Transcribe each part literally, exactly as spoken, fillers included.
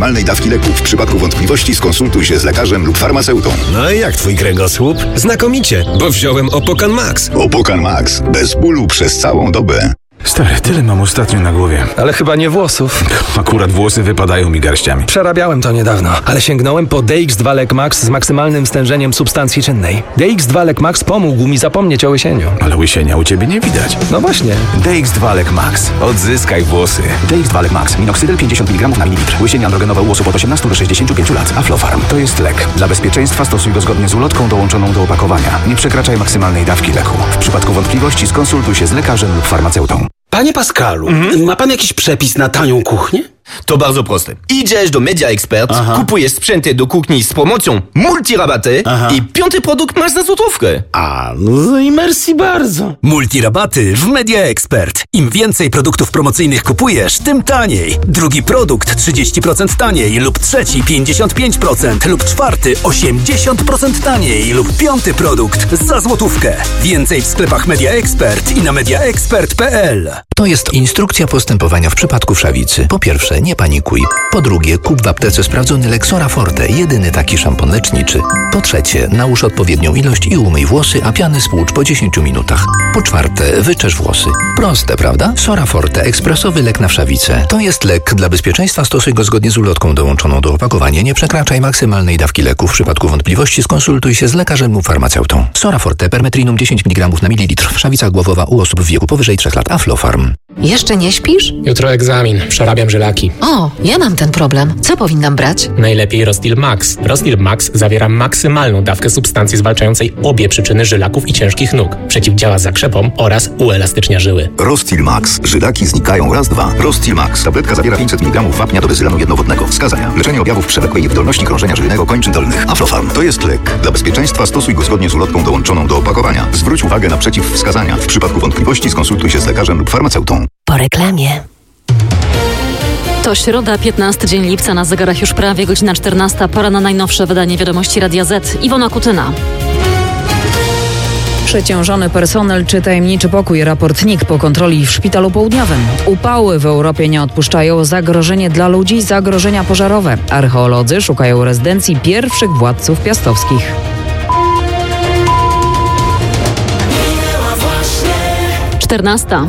maksymalnej dawki leku. W przypadku wątpliwości skonsultuj się z lekarzem lub farmaceutą. No i jak twój kręgosłup? Znakomicie, bo wziąłem Opokan Max. Opokan Max. Bez bólu przez całą dobę. Stary, tyle mam ostatnio na głowie. Ale chyba nie włosów. Akurat włosy wypadają mi garściami. Przerabiałem to niedawno, ale sięgnąłem po D X dwa Lek Max z maksymalnym stężeniem substancji czynnej. D X dwa Lek Max pomógł mi zapomnieć o łysieniu. Ale łysienia u ciebie nie widać. No właśnie. D X dwa Lek Max. Odzyskaj włosy. D X dwa Lek Max. Minoxydil pięćdziesiąt miligramów na mililitr. Łysienie androgenowe u osób od osiemnastu do sześćdziesięciu pięciu lat. Aflofarm. To jest lek. Dla bezpieczeństwa stosuj go zgodnie z ulotką dołączoną do opakowania. Nie przekraczaj maksymalnej dawki leku. W przypadku wątpliwości skonsultuj się z lekarzem lub farmaceutą. Panie Pascalu, mhm. ma pan jakiś przepis na tanią kuchnię? To bardzo proste. Idziesz do Media Expert, Aha. kupujesz sprzęty do kuchni z promocją multirabaty Aha. i piąty produkt masz za złotówkę. A, no i merci bardzo. Multirabaty w Media Expert. Im więcej produktów promocyjnych kupujesz, tym taniej. Drugi produkt trzydzieści procent taniej lub trzeci pięćdziesiąt pięć procent lub czwarty osiemdziesiąt procent taniej lub piąty produkt za złotówkę. Więcej w sklepach Media Expert i na mediaexpert kropka p l. To jest instrukcja postępowania w przypadku wszawicy. Po pierwsze, nie panikuj. Po drugie, kup w aptece sprawdzony lek Sora Forte, jedyny taki szampon leczniczy. Po trzecie, nałóż odpowiednią ilość i umyj włosy, a piany spłucz po dziesięciu minutach. Po czwarte, wyczesz włosy. Proste, prawda? Sora Forte, ekspresowy lek na wszawicę. To jest lek. Dla bezpieczeństwa stosuj go zgodnie z ulotką dołączoną do opakowania. Nie przekraczaj maksymalnej dawki leku. W przypadku wątpliwości skonsultuj się z lekarzem lub farmaceutą. Sora Forte, permetrinum dziesięć miligramów na mililitr. Wszawica głowowa u osób w wieku powyżej trzech lat. Aflofarm. Jeszcze nie śpisz? Jutro egzamin. Przerabiam żylaki. O, ja mam ten problem. Co powinnam brać? Najlepiej Rostil Max. Rostil Max zawiera maksymalną dawkę substancji zwalczającej obie przyczyny żylaków i ciężkich nóg. Przeciwdziała zakrzepom oraz uelastycznia żyły. Rostil Max. Żylaki znikają raz, dwa. Rostil Max. Tabletka zawiera pięćset miligramów wapnia do bezylanu jednowodnego. Wskazania. Leczenie objawów przewlekłej niewydolności krążenia żylnego kończyn dolnych. Aflofarm. To jest lek. Dla bezpieczeństwa stosuj go zgodnie z ulotką dołączoną do opakowania. Zwróć uwagę na przeciwwskazania. W przypadku wątpliwości skonsultuj się z lekarzem lub farmaceutą. Po reklamie. To środa, piętnasty dzień lipca, na zegarach już prawie godzina czternasta. Pora na najnowsze wydanie Wiadomości Radia Z. Iwona Kutyna. Przeciążony personel czy tajemniczy pokój. Raport N I K po kontroli w Szpitalu Południowym. Upały w Europie nie odpuszczają. Zagrożenie dla ludzi, zagrożenia pożarowe. Archeolodzy szukają rezydencji pierwszych władców piastowskich. czternasta.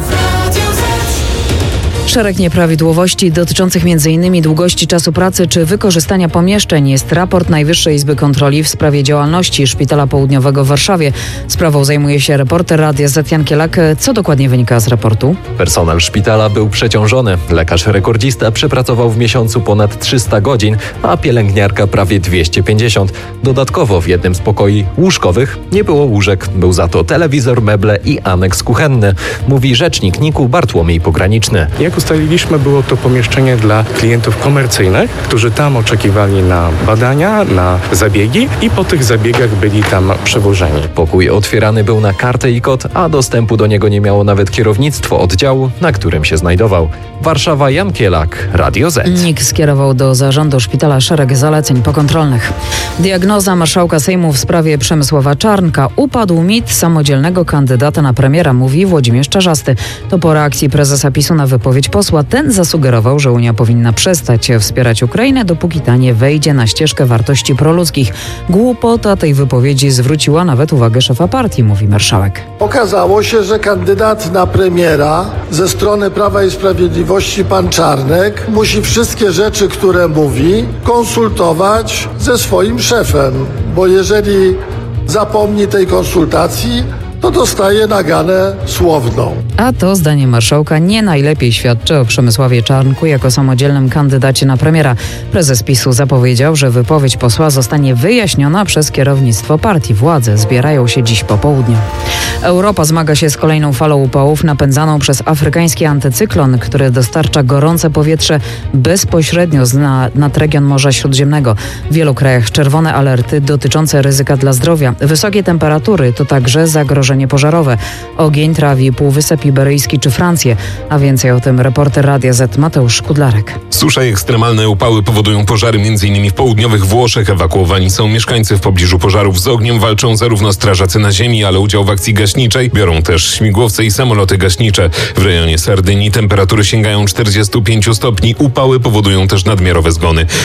Szereg nieprawidłowości dotyczących między innymi długości czasu pracy czy wykorzystania pomieszczeń. Jest raport Najwyższej Izby Kontroli w sprawie działalności Szpitala Południowego w Warszawie. Sprawą zajmuje się reporter Radia Z Jan Kielak. Co dokładnie wynika z raportu? Personel szpitala był przeciążony. Lekarz rekordzista przepracował w miesiącu ponad trzysta godzin, a pielęgniarka prawie dwieście pięćdziesiąt. Dodatkowo w jednym z pokoi łóżkowych nie było łóżek. Był za to telewizor, meble i aneks kuchenny. Mówi rzecznik N I K-u Bartłomiej Pograniczny. Jak ustaliliśmy, było to pomieszczenie dla klientów komercyjnych, którzy tam oczekiwali na badania, na zabiegi i po tych zabiegach byli tam przewożeni. Pokój otwierany był na kartę i kod, a dostępu do niego nie miało nawet kierownictwo oddziału, na którym się znajdował. Warszawa, Jan Kielak, Radio Z. N I K skierował do zarządu szpitala szereg zaleceń pokontrolnych. Diagnoza marszałka Sejmu w sprawie Przemysława Czarnka. Upadł mit samodzielnego kandydata na premiera, mówi Włodzimierz Czarzasty. To po reakcji prezesa PiSu na wypowiedź posła. Ten zasugerował, że Unia powinna przestać wspierać Ukrainę, dopóki ta nie wejdzie na ścieżkę wartości proludzkich. Głupota tej wypowiedzi zwróciła nawet uwagę szefa partii, mówi marszałek. Okazało się, że kandydat na premiera ze strony Prawa i Sprawiedliwości, pan Czarnek, musi wszystkie rzeczy, które mówi, konsultować ze swoim szefem, bo jeżeli zapomni tej konsultacji, to dostaje naganę słowną. A to, zdaniem marszałka, nie najlepiej świadczy o Przemysławie Czarnku jako samodzielnym kandydacie na premiera. Prezes PiSu zapowiedział, że wypowiedź posła zostanie wyjaśniona przez kierownictwo partii. Władze zbierają się dziś po południu. Europa zmaga się z kolejną falą upałów napędzaną przez afrykański antycyklon, który dostarcza gorące powietrze bezpośrednio na, nad region Morza Śródziemnego. W wielu krajach czerwone alerty dotyczące ryzyka dla zdrowia. Wysokie temperatury to także zagrożenie pożarowe. Ogień trawi Półwysep Iberyjski czy Francję. A więcej o tym reporter Radia Z Mateusz Kudlarek. Susza i ekstremalne upały powodują pożary m.in. w południowych Włoszech. Ewakuowani są mieszkańcy. W pobliżu pożarów z ogniem walczą zarówno strażacy na ziemi, ale udział w akcji gaśniczej biorą też śmigłowce i samoloty gaśnicze. W rejonie Sardynii temperatury sięgają czterdziestu pięciu stopni. Upały powodują też nadmiarowe zgony.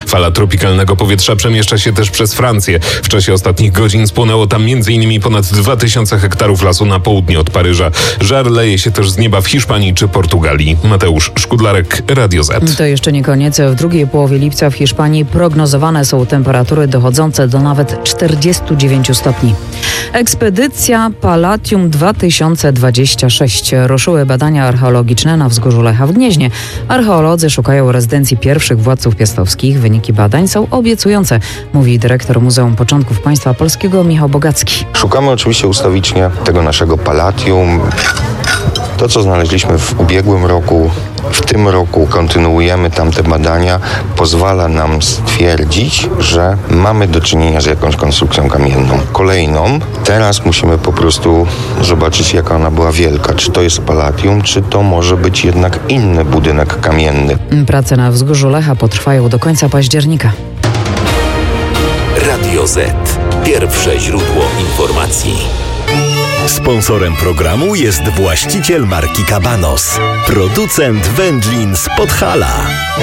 Fala tropikalnego powietrza przemieszcza się też przez Francję. W czasie ostatnich godzin spłonęło tam między innymi ponad dwa tysiące hektarów lasu na południe od Paryża. Żar leje się też z nieba w Hiszpanii czy Portugalii. Mateusz Szkudlarek, Radio Z. To jeszcze nie koniec. W drugiej połowie lipca w Hiszpanii prognozowane są temperatury dochodzące do nawet czterdziestu dziewięciu stopni. Ekspedycja Palladium dwa tysiące dwadzieścia sześć. Ruszyły badania archeologiczne na wzgórzu Lecha w Gnieźnie. Archeolodzy szukają rezydencji pierwszych władców piastowskich. Wyniki badań są obiecujące, mówi dyrektor Muzeum Początków Państwa Polskiego Michał Bogacki. Szukamy oczywiście ustawicznie tego naszego Palladium. To, co znaleźliśmy w ubiegłym roku, w tym roku kontynuujemy tamte badania, pozwala nam stwierdzić, że mamy do czynienia z jakąś konstrukcją kamienną. Kolejną, teraz musimy po prostu zobaczyć, jaka ona była wielka. Czy to jest Palladium, czy to może być jednak inny budynek kamienny. Prace na wzgórzu Lecha potrwają do końca października. Radio Z. Pierwsze źródło informacji. Sponsorem programu jest właściciel marki Cabanos, producent wędlin z Podhala.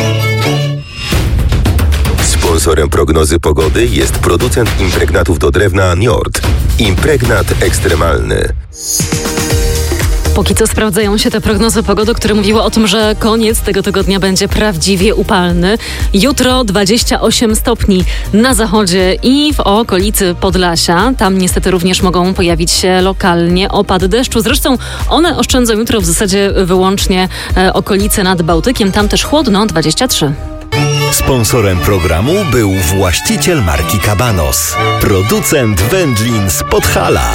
Sponsorem prognozy pogody jest producent impregnatów do drewna Njord. Impregnat ekstremalny. Póki co sprawdzają się te prognozy pogody, które mówiły o tym, że koniec tego tygodnia będzie prawdziwie upalny. Jutro dwadzieścia osiem stopni na zachodzie i w okolicy Podlasia. Tam niestety również mogą pojawić się lokalnie opady deszczu. Zresztą one oszczędzą jutro w zasadzie wyłącznie e, okolice nad Bałtykiem. Tam też chłodno, dwadzieścia trzy. Sponsorem programu był właściciel marki Cabanos, producent wędlin z Podhala.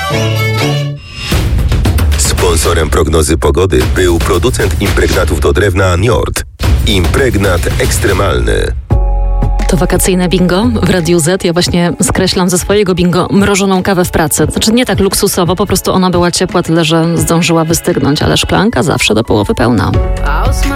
Sponsorem prognozy pogody był producent impregnatów do drewna Njord. Impregnat ekstremalny. To wakacyjne bingo w Radiu Z. Ja właśnie skreślam ze swojego bingo mrożoną kawę w pracy. Znaczy nie tak luksusowo, po prostu ona była ciepła, tyle że zdążyła wystygnąć, ale szklanka zawsze do połowy pełna.